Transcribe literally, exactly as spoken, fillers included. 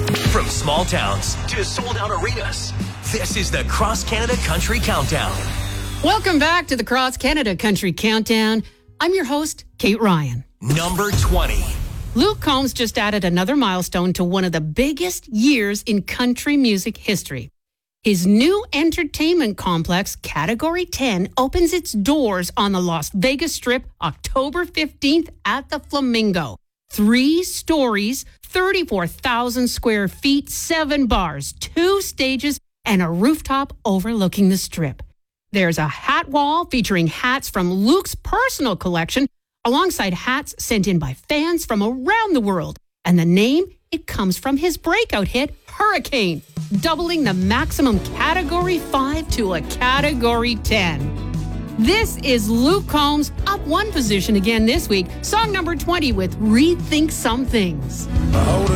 From small towns to sold-out arenas, this is the Cross Canada Country Countdown. Welcome back to the Cross Canada Country Countdown. I'm your host, Kate Ryan. Number twenty. Luke Combs just added another milestone to one of the biggest years in country music history. His new entertainment complex, Category ten, opens its doors on the Las Vegas Strip October fifteenth at the Flamingo. Three stories, thirty-four thousand square feet, seven bars, two stages, and a rooftop overlooking the Strip. There's a hat wall featuring hats from Luke's personal collection, alongside hats sent in by fans from around the world. And the name, it comes from his breakout hit, Hurricane, doubling the maximum Category five to a Category ten. This is Luke Combs, up one position again this week. Song number twenty with Rethink Some Things.